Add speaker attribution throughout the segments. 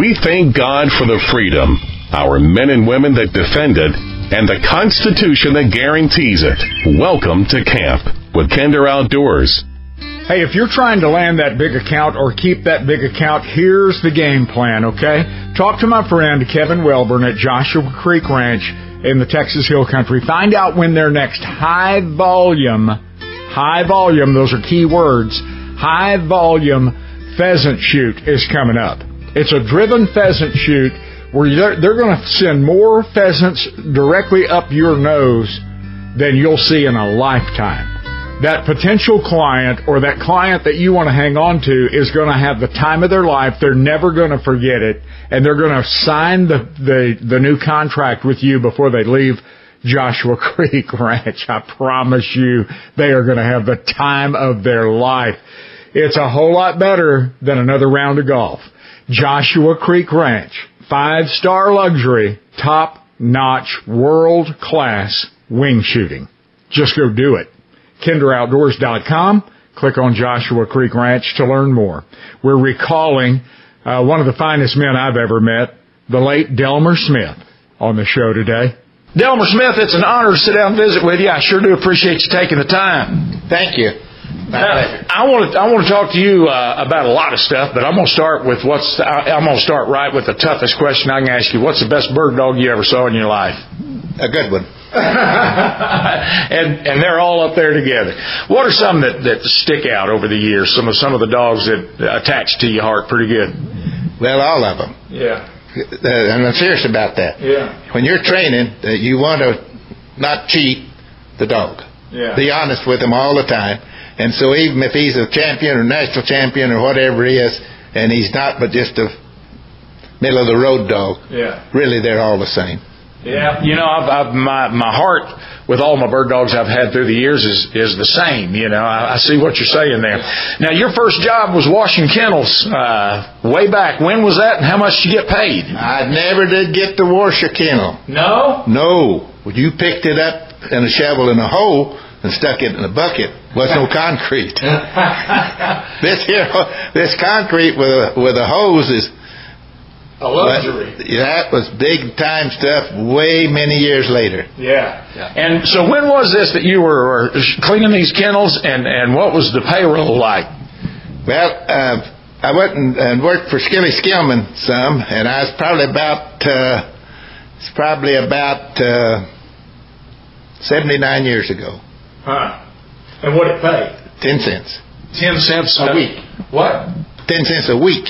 Speaker 1: We thank God for the freedom, our men and women that defend it, and the Constitution that guarantees it. Welcome to camp with Kinder Outdoors.
Speaker 2: Hey, if you're trying to land that big account or keep that big account, here's the game plan, okay? Talk to my friend Kevin Welburn at Joshua Creek Ranch in the Texas Hill Country. Find out when their next high volume, those are key words, high volume pheasant shoot is coming up. It's a driven pheasant shoot where they're going to send more pheasants directly up your nose than you'll see in a lifetime. That potential client or that client that you want to hang on to is going to have the time of their life. They're never going to forget it, and they're going to sign the new contract with you before they leave Joshua Creek Ranch. I promise you they are going to have the time of their life. It's a whole lot better than another round of golf. Joshua Creek Ranch, 5-star luxury, top-notch, world-class wing shooting. Just go do it. KinderOutdoors.com. Click on Joshua Creek Ranch to learn more. We're recalling one of the finest men I've ever met, the late Delmer Smith, on the show today.
Speaker 3: Delmer Smith, it's an honor to sit down and visit with you. I sure do appreciate you taking the time.
Speaker 4: Thank you.
Speaker 3: I want to talk to you about a lot of stuff, but I'm going to start with right with the toughest question I can ask you. What's the best bird dog you ever saw in your life?
Speaker 4: A good one.
Speaker 3: and they're all up there together. What are some that stick out over the years? Some of the dogs that attach to your heart pretty good.
Speaker 4: Well, all of them.
Speaker 3: Yeah.
Speaker 4: And I'm serious about that.
Speaker 3: Yeah.
Speaker 4: When you're training, you want to not cheat the dog.
Speaker 3: Yeah.
Speaker 4: Be honest with him all the time. And so even if he's a champion or national champion or whatever he is, and he's not but just a middle of the road dog, really they're all the same.
Speaker 3: Yeah, you know, my heart with all my bird dogs I've had through the years is the same. You know, I see what you're saying there. Now, your first job was washing kennels way back. When was that, and how much did you get paid?
Speaker 4: I never did get to wash a kennel.
Speaker 3: No?
Speaker 4: No. Well, you picked it up in a shovel in a hole and stuck it in a bucket. Was no concrete. This concrete with a hose is
Speaker 3: a luxury.
Speaker 4: That was big time stuff way many years later.
Speaker 3: Yeah. And so when was this that you were cleaning these kennels, and what was the payroll like?
Speaker 4: Well, I went and worked for Skilly Skillman some, and I was probably about 79 years ago.
Speaker 3: Huh. And what did it pay?
Speaker 4: 10 cents.
Speaker 3: 10 cents a week. What?
Speaker 4: 10 cents a week.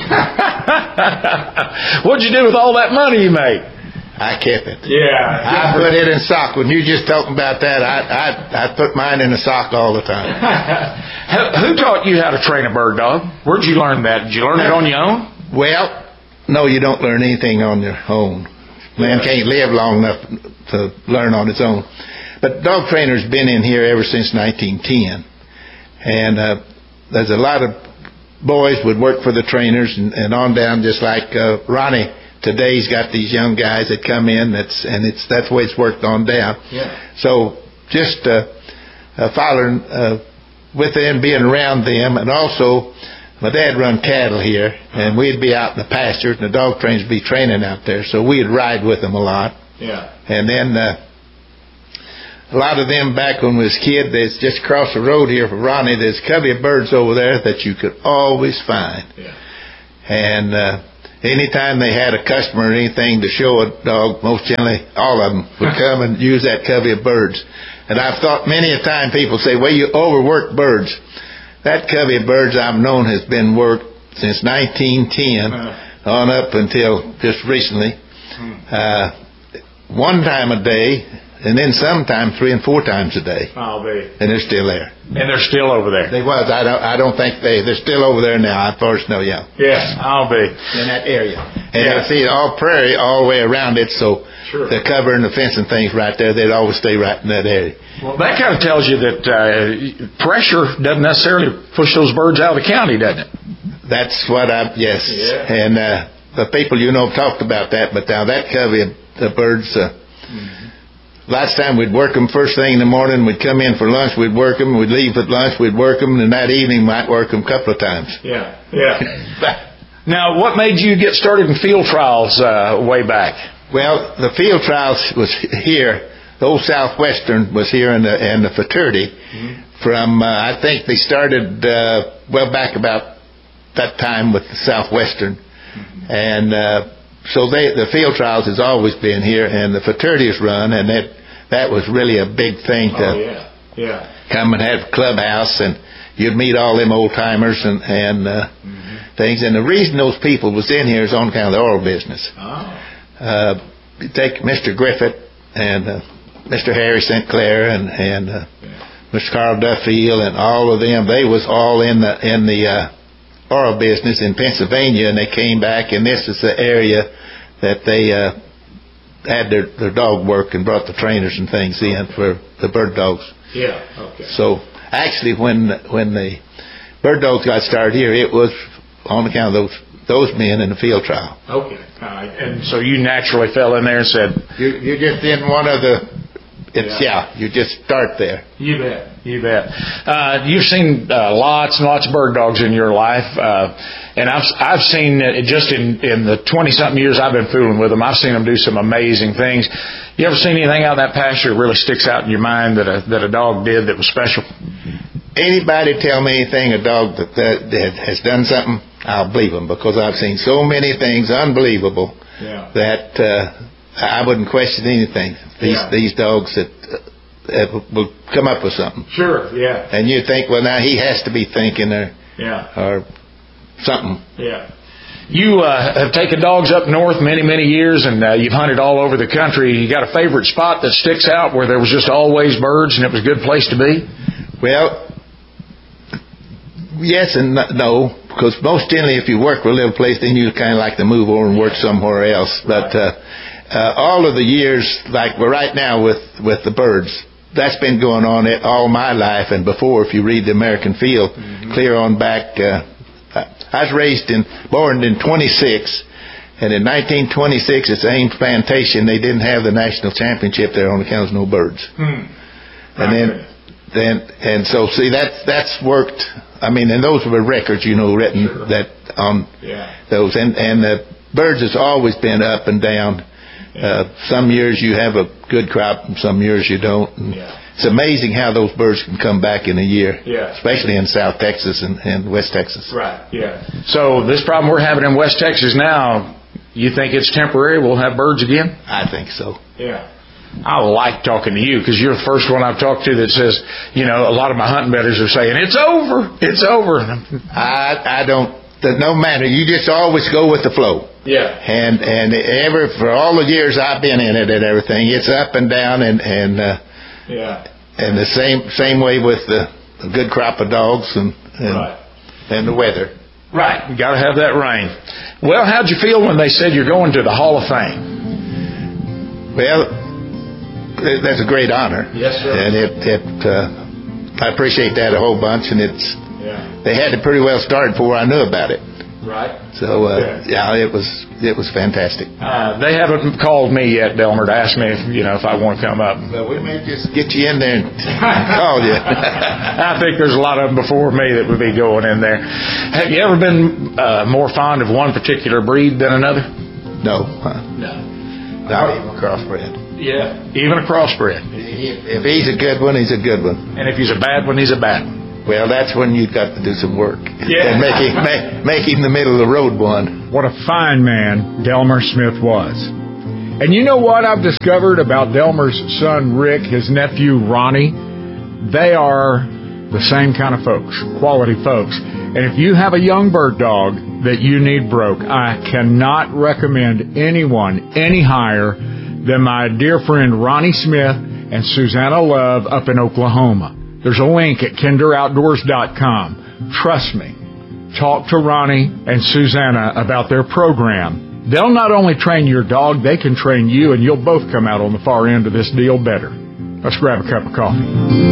Speaker 3: What'd you do with all that money you made?
Speaker 4: I kept it.
Speaker 3: Yeah.
Speaker 4: I put it in sock. When you just talking about that, I put mine in a sock all the time.
Speaker 3: Who taught you how to train a bird dog? Where'd you learn that? Did you learn it on your own?
Speaker 4: Well, no, you don't learn anything on your own. Man can't live long enough to learn on its own. But dog trainers been in here ever since 1910. And there's a lot of boys would work for the trainers and on down, just like Ronnie today's got these young guys that come in. That's the way it's worked on down.
Speaker 3: Yeah.
Speaker 4: So just following with them, being around them, and also my dad run cattle here, and we'd be out in the pastures, and the dog trainers would be training out there, so we'd ride with them a lot.
Speaker 3: Yeah.
Speaker 4: And then a lot of them back when we was a kid, there's just across the road here from Ronnie, there's a covey of birds over there that you could always find.
Speaker 3: Yeah.
Speaker 4: And anytime they had a customer or anything to show a dog, most generally all of them would come and use that covey of birds. And I've thought many a time people say, well, you overwork birds. That covey of birds I've known has been worked since 1910 on up until just recently. One time a day, and then sometimes 3 and 4 times a day.
Speaker 3: I'll be.
Speaker 4: And they're still there.
Speaker 3: And they're still over there.
Speaker 4: They was. I don't think they're still over there now. I first know, yeah.
Speaker 3: Yes, I'll be.
Speaker 4: In that area. And I see all prairie all the way around it, so the cover and the fence and things right there, they'd always stay right in that area.
Speaker 3: Well, that kind of tells you that pressure doesn't necessarily push those birds out of the county, doesn't it?
Speaker 4: That's what yes.
Speaker 3: Yeah.
Speaker 4: And the people talked about that, but now that covey of the birds, last time we'd work them first thing in the morning, we'd come in for lunch, we'd work them, we'd leave at lunch, we'd work them, and that evening might work them a couple of times.
Speaker 3: Yeah. Now, what made you get started in field trials way back?
Speaker 4: Well, the field trials was here. The old Southwestern was here in the fraternity. From I think they started back about that time with the Southwestern, and so the field trials has always been here, and the fraternities run, and that was really a big thing to come and have a clubhouse, and you'd meet all them old timers and things. And the reason those people was in here is on account of the oil business. You take Mr. Griffith and Mr. Harry St. Clair and Mr. Carl Duffield and all of them. They was all in the oil business in Pennsylvania, and they came back, and this is the area that they had their dog work and brought the trainers and things in for the bird dogs.
Speaker 3: Yeah. Okay.
Speaker 4: So actually, when the bird dogs got started here, it was on account of those men in the field trial.
Speaker 3: Okay. All right. And so you naturally fell in there and said,
Speaker 4: "You just in one of the." You just start there.
Speaker 3: You bet. You've seen lots and lots of bird dogs in your life, and I've seen just in the 20-something years I've been fooling with them, I've seen them do some amazing things. You ever seen anything out of that pasture that really sticks out in your mind that a dog did that was special?
Speaker 4: Anybody tell me anything a dog that has done something, I'll believe them, because I've seen so many things unbelievable that I wouldn't question anything. These dogs that will come up with something.
Speaker 3: Sure, yeah.
Speaker 4: And you think, well, now he has to be thinking or something.
Speaker 3: Yeah. You have taken dogs up north many, many years, and you've hunted all over the country. You got a favorite spot that sticks out where there was just always birds and it was a good place to be?
Speaker 4: Well, yes and no, because most generally if you work with a little place, then you kind of like to move over and work somewhere else. But all of the years, like we're right now with the birds, that's been going on all my life and before. If you read the American Field, clear on back, I was born in 26, and in 1926 at Ames Plantation they didn't have the national championship there on account of no birds. And then so see that's worked. I mean, and those were records, written that on those, and the birds has always been up and down. Some years you have a good crop, and some years you don't. And it's amazing how those birds can come back in a year, especially in South Texas and West Texas.
Speaker 3: Right. Yeah. So this problem we're having in West Texas now, you think it's temporary? We'll have birds again?
Speaker 4: I think so.
Speaker 3: Yeah. I like talking to you because you're the first one I've talked to that says, a lot of my hunting bettors are saying it's over. It's over.
Speaker 4: I don't. No matter. You just always go with the flow.
Speaker 3: Yeah.
Speaker 4: And for all the years I've been in it and everything, it's up and down and the same way with the good crop of dogs and the weather.
Speaker 3: Right. You got to have that rain. Well, how'd you feel when they said you're going to the Hall of Fame?
Speaker 4: Well, that's a great honor.
Speaker 3: Yes, sir.
Speaker 4: And I appreciate that a whole bunch, and they had it pretty well started before I knew about it.
Speaker 3: Right.
Speaker 4: So it was fantastic.
Speaker 3: They haven't called me yet, Delmer, to ask me if I want to come up.
Speaker 4: Well, we may just get you in there and call you.
Speaker 3: I think there's a lot of them before me that would be going in there. Have you ever been more fond of one particular breed than another?
Speaker 4: No.
Speaker 3: No.
Speaker 4: Not even a crossbred.
Speaker 3: Yeah. Even a crossbred.
Speaker 4: If he's a good one, he's a good one.
Speaker 3: And if he's a bad one, he's a bad one.
Speaker 4: Well, that's when you've got to do some work.
Speaker 3: Yeah.
Speaker 4: And make him the middle of the road one.
Speaker 2: What a fine man Delmer Smith was. And you know what I've discovered about Delmer's son Rick, his nephew Ronnie? They are the same kind of folks, quality folks. And if you have a young bird dog that you need broke, I cannot recommend anyone any higher than my dear friend Ronnie Smith and Susanna Love up in Oklahoma. There's a link at kinderoutdoors.com. Trust me. Talk to Ronnie and Susanna about their program. They'll not only train your dog, they can train you, and you'll both come out on the far end of this deal better. Let's grab a cup of coffee.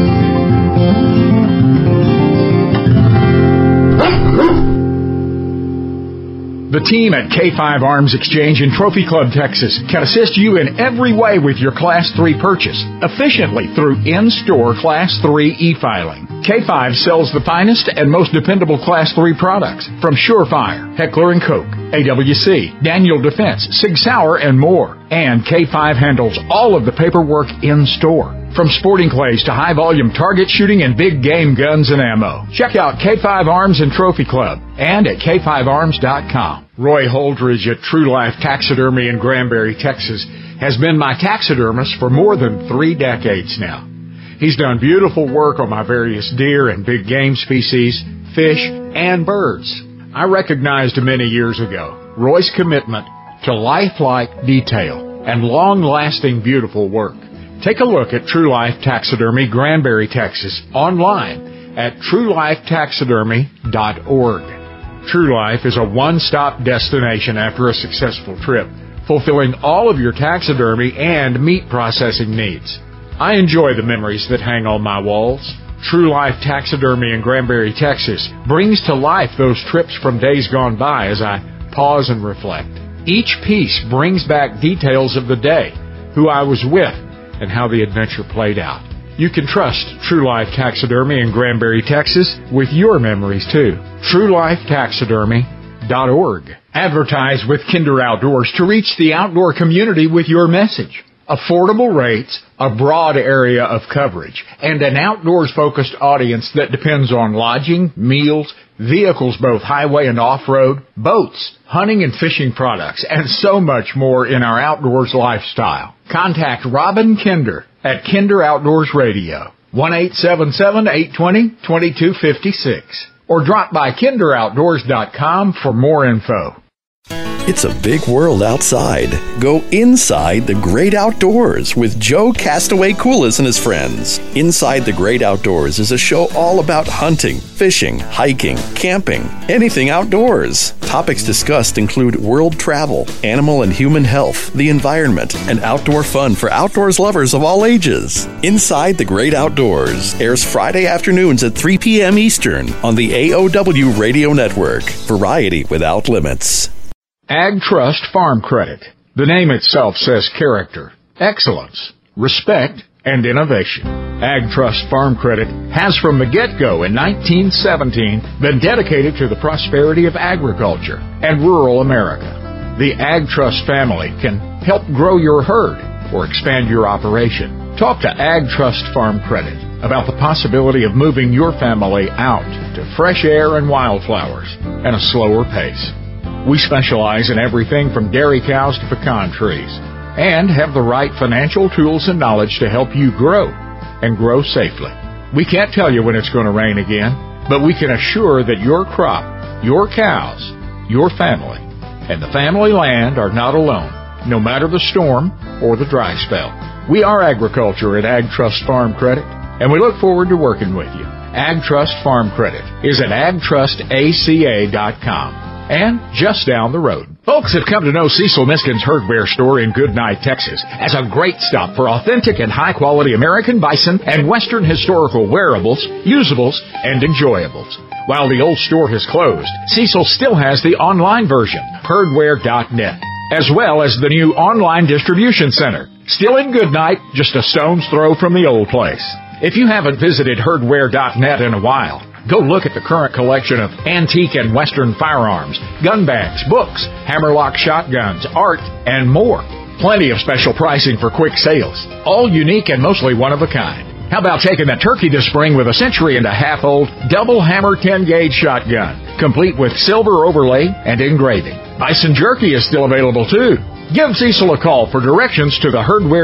Speaker 2: The team at K5 Arms Exchange in Trophy Club, Texas can assist you in every way with your Class 3 purchase, efficiently through in-store Class 3 e-filing. K5 sells the finest and most dependable Class 3 products from Surefire, Heckler & Koch, AWC, Daniel Defense, Sig Sauer, and more. And K5 handles all of the paperwork in store, from sporting clays to high-volume target shooting and big game guns and ammo. Check out K5 Arms and Trophy Club and at K5Arms.com. Roy Holdridge at True Life Taxidermy in Granbury, Texas, has been my taxidermist for more than 3 decades now. He's done beautiful work on my various deer and big game species, fish, and birds. I recognized many years ago Roy's commitment to lifelike detail and long-lasting beautiful work. Take a look at True Life Taxidermy, Granbury, Texas, online at truelifetaxidermy.org. True Life is a one-stop destination after a successful trip, fulfilling all of your taxidermy and meat processing needs. I enjoy the memories that hang on my walls. True Life Taxidermy in Granbury, Texas brings to life those trips from days gone by as I pause and reflect. Each piece brings back details of the day, who I was with, and how the adventure played out. You can trust True Life Taxidermy in Granbury, Texas with your memories too. TrueLifeTaxidermy.org. Advertise with Kinder Outdoors to reach the outdoor community with your message. Affordable rates, a broad area of coverage, and an outdoors-focused audience that depends on lodging, meals, vehicles both highway and off-road, boats, hunting and fishing products, and so much more in our outdoors lifestyle. Contact Robin Kinder at Kinder Outdoors Radio, 1-877-820-2256, or drop by KinderOutdoors.com for more info.
Speaker 5: It's a big world outside. Go inside the great outdoors with Joe Castaway Coolis and his friends. Inside the Great Outdoors is a show all about hunting, fishing, hiking, camping, anything outdoors. Topics discussed include world travel, animal and human health, the environment, and outdoor fun for outdoors lovers of all ages. Inside the Great Outdoors airs Friday afternoons at 3 p.m. Eastern on the AOW Radio Network. Variety without limits.
Speaker 2: Ag Trust Farm Credit. The name itself says character, excellence, respect, and innovation. Ag Trust Farm Credit has from the get-go in 1917 been dedicated to the prosperity of agriculture and rural America. The Ag Trust family can help grow your herd or expand your operation. Talk to Ag Trust Farm Credit about the possibility of moving your family out to fresh air and wildflowers and a slower pace. We specialize in everything from dairy cows to pecan trees and have the right financial tools and knowledge to help you grow and grow safely. We can't tell you when it's going to rain again, but we can assure that your crop, your cows, your family, and the family land are not alone, no matter the storm or the dry spell. We are agriculture at Ag Trust Farm Credit, and we look forward to working with you. Ag Trust Farm Credit is at agtrustaca.com. and just down the road. Folks have come to know Cecil Miskin's Herdware store in Goodnight, Texas as a great stop for authentic and high-quality American bison and Western historical wearables, usables, and enjoyables. While the old store has closed, Cecil still has the online version, herdware.net, as well as the new online distribution center, still in Goodnight, just a stone's throw from the old place. If you haven't visited herdware.net in a while, go look at the current collection of antique and Western firearms, gun bags, books, hammerlock shotguns, art, and more. Plenty of special pricing for quick sales, all unique and mostly one of a kind. How about taking a turkey this spring with a century-and-a-half-old double hammer 10-gauge shotgun, complete with silver overlay and engraving. Bison jerky is still available, too. Give Cecil a call for directions to the Herdware